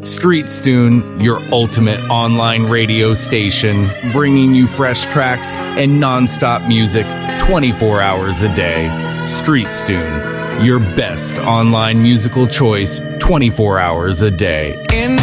Street Stune, your ultimate online radio station, bringing you fresh tracks and non-stop music 24 hours a day. Street Stune, your best online musical choice 24 hours a day. In